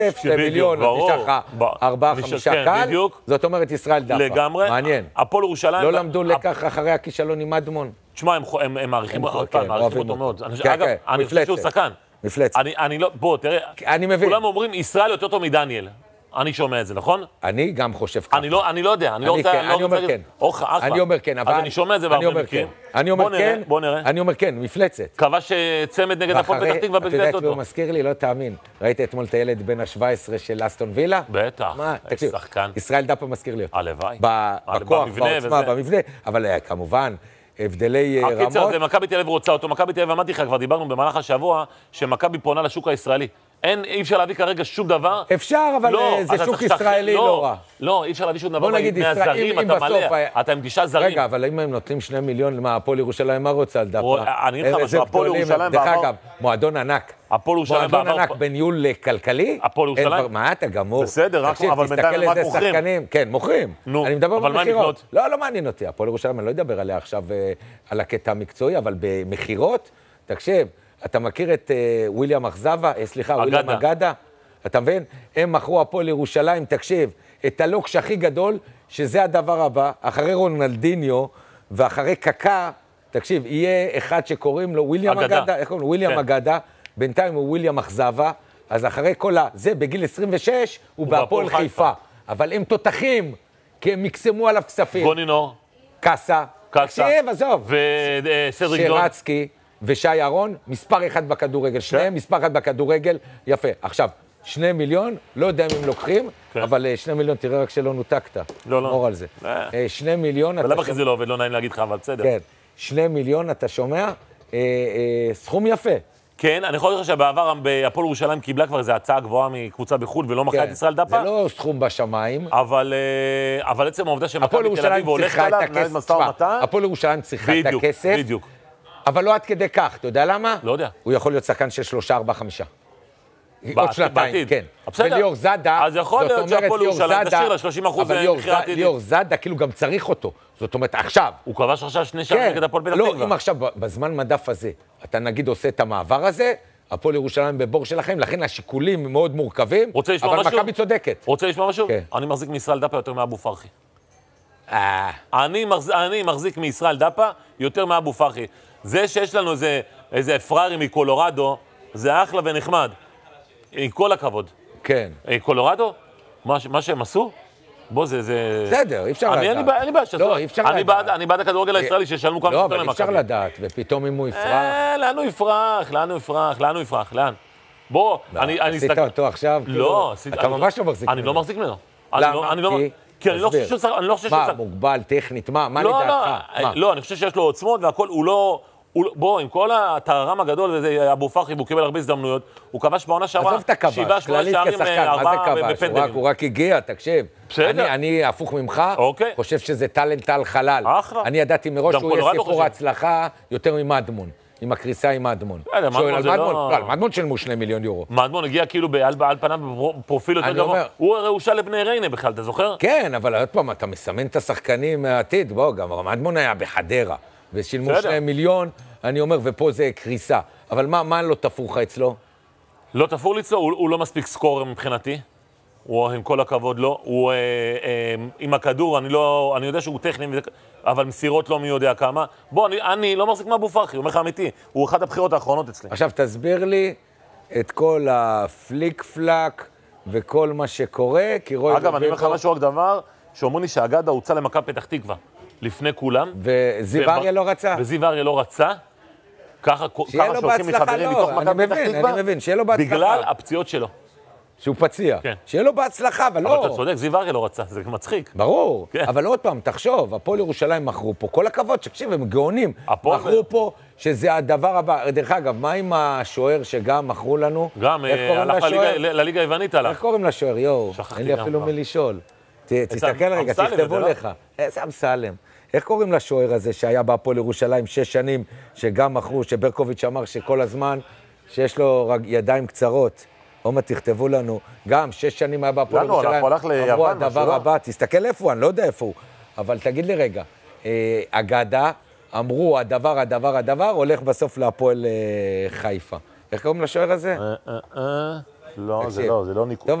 2 מיליון, אז יש לך 4-5 קל, זאת אומרת ישראל דפה. לגמרי. מעניין. הפועל ירושלים... לא למדו לקח אחרי הכישלון עם אדמון. תשמע, הם מעריכים אותו מאוד. אגב, אני חושב שהוא שחקן. מפלצת. אני לא... בוא, תראה. אני מבין. כולם אומרים, ישראל יותר טוב מדניאל. אני שומע את זה, נכון? אני גם חושב ככה. אני לא יודע. אני אומר כן. אני אומר כן, אבל... אז אני שומע את זה בהרבה מקרים. בוא נראה. אני אומר כן, מפלצת. כבש צמד נגד הפועל פתח תקווה בגביע הטוטו. אתה יודע שהוא מזכיר לי, לא תאמין. ראית אתמול את הילד בן ה-17 של אסטון וילה? בטח. תקשיב, ישראל דפה מזכיר לי אותו. הלוואי. בכוח, בעוצמה, במבנה, אבל כמובן, הבדלי רמות. הקיצר, זה מכבי תל אביב רוצה אותו. מכבי תל אביב, אמרתי לך, כבר דיברנו במהלך השבוע, שמכבי פונה לשוק הישראלי. אי אפשר להביא כרגע שום דבר. אפשר, אבל זה שוק ישראלי לא רע. לא, אי אפשר להביא שום דבר מהזרים, אתה מלא, אתה עם גישה זרים. רגע, אבל אם הם נותנים 2 מיליון, מה, הפועל ירושלים, מה רוצה על דפה? אני אגיד לך משהו, הפועל ירושלים בעבר... דרך אגב, מועדון ענק. הפועל ירושלים בעבר... מועדון ענק בניהול כלכלי. הפועל ירושלים... מה אתה גמור? בסדר, אבל בינתיים רק מוכרים. כן, מוכרים. אני מדבר במחירות. לא, לא מעניין אותי. הפועל ירושלים, אני לא אדבר עליה עכשיו על הקטע המקצועי, אבל במחירות, תקשיב, אתה מכיר את וויליאם אגדה? אתה מבין? הם מכרו הפועל ירושלים, תקשיב, את הלוקש הכי גדול, שזה הדבר הבא, אחרי רונלדיניו ואחרי קקה, תקשיב, יהיה אחד שקוראים לו וויליאם אגדה, איך קוראים לו? וויליאם אגדה, בינתיים הוא וויליאם אכזבה, אז אחרי כל זה, בגיל 26, הוא בהפועל חיפה. אבל הם תותחים, כי הם מקסמו עליו כספים. גונינור. קאסה. תקשיב, עזוב. וסדריק דון. שרצקי ושי אהרון, מספר 1 בכדורגל, שניהם מספר 1 בכדורגל, יפה. עכשיו, 2 מיליון, לא יודע אם הם לוקחים, אבל 2 מיליון, תראה רק שלא נותקת. לא. מור על זה. 2 מיליון... ולמה כי זה לא עובד, לא נעים להגיד לך, אבל בסדר. כן, 2 מיליון, אתה שומע? סכום יפה. כן, אני יכול להגיד לך שבעבר הפועל ירושלים קיבלה כבר איזו הצעה גבוהה מקבוצה בחו"ל ולא מכרה את ישראל דפה. זה לא סכום בשמיים. אבל עצם העובדה שמכבי תל אביב הולכת עליו, מנהלת משא ומתן. הפועל ירושלים צריכה את הכסף. בדיוק. אבל לא עד כדי כך, אתה יודע למה? לא יודע. הוא יכול להיות שחקן של 3, 4, 5. עוד שנתיים, כן. בסדר. וליאור זאדה, אז יכול להיות שהפועל ירושלים תשאיר ל-30% מכירת עתידית. ליאור זאדה, כאילו גם צריך אותו. זאת אומרת, עכשיו. הוא כבש עכשיו 2 שערים נגד הפועל פתח תקווה. לא, אם עכשיו, בזמן מדף הזה, אתה נגיד עושה את המעבר הזה, הפועל ירושלים בבור שלכם, לכן השיקולים מאוד מורכבים, אבל מכבי צודקת. רוצה לשמוע משהו? אני מחזיק מישראל דפה יותר מאבו פרחי. אני מחזיק מישראל דפה יותר מאבו פרחי. זה שיש לנו איזה פרארי מקולורדו, זה אחלה ונחמד. עם כל הכבוד. כן. קולורדו? מה שהם עשו? בוא, זה... בסדר, אי אפשר לדעת. אין לי בעיה שתעשו. לא, אי אפשר לדעת. אני בעד הכדורגל הישראלי שישלמו כמה לא, אבל אי אפשר לדעת, ופתאום אם הוא יפרח... לאן הוא יפרח? לאן? בוא, אני... עשית אותו עכשיו? לא, אתה ממש לא מחזיק ממנו. אני לא מחזיק ממנו. למה? כי אני לא חושב שהוא... מה, מוגבל, טכנית, מה לדעתך? לא, אני חושב שיש לו עוצמות והכל, הוא לא... בוא, עם כל הטהרם הגדול, וזה אבו פרחי, והוא קיבל הרבה הזדמנויות, הוא כבש בעונה שעברה 7-8 שערים, 4 בפנדלים. הוא רק הגיע, תקשיב. בסדר. אני הפוך ממך, חושב שזה טלנט על חלל. אחלה. אני ידעתי מראש שהוא יהיה סיפור ההצלחה יותר ממדמון, עם הקריסה עם מדמון. על מדמון שלמו 2 מיליון יורו. מדמון הגיע כאילו על פניו בפרופיל יותר גבוה. הוא הרי הושל לבני ריינה בכלל, אתה זוכר? כן, אבל עוד פעם, אתה מסמן את השחקנים מהעתיד, בוא, גם מדמון היה בחדרה. ושילמו 2 מיליון, אני אומר, ופה זה קריסה. אבל מה לא תפור לך אצלו? לא תפור לי אצלו, הוא לא מספיק סקורר מבחינתי. הוא, עם כל הכבוד, לא. הוא עם הכדור, אני יודע שהוא טכני, אבל מסירות לא מי יודע כמה. בוא, אני לא מחזיק מאבו פרחי, הוא אומר לך אמיתי. הוא אחד הבחירות האחרונות אצלי. עכשיו, תסביר לי את כל הפליק פלק וכל מה שקורה, כי רואה... אגב, אני אומר לך משהו רק דבר, שאומרים לי שהאגדה הוצא למכבי פתח תקווה. לפני כולם. וזיו אריה לא רצה. וזיו אריה לא רצה. ככה שולחים מחברים מתוך מכבי פתח תקווה. אני מבין, שיהיה לו בהצלחה. בגלל הפציעות שלו. שהוא פציע. כן. שיהיה לו בהצלחה, אבל לא. אבל אתה צודק, זיו אריה לא רצה, זה מצחיק. ברור. אבל עוד פעם, תחשוב, הפועל ירושלים מכרו פה. כל הכבוד, שקשיב, הם גאונים. מכרו פה שזה הדבר הבא. דרך אגב, מה עם השוער שגם מכרו לנו? גם, הלך לליגה היוונית עליו. איך קוראים לשוער, יואו? אין לי אפילו מי לשאול. תסתכל רגע, תכתבו לך. איזה אמסלם. איך קוראים לשוער הזה שהיה בהפועל ירושלים 6 שנים, שגם מכרו, שברקוביץ' אמר שכל הזמן, שיש לו ידיים קצרות. עומד, תכתבו לנו, גם 6 שנים היה בהפועל ירושלים. אמרו הדבר הבא, תסתכל איפה הוא, אני לא יודע איפה הוא. אבל תגיד לי רגע, אגדה, אמרו הדבר, הולך בסוף להפועל חיפה. איך קוראים לשוער הזה? לא, תקשיב. זה לא ניקוד. טוב,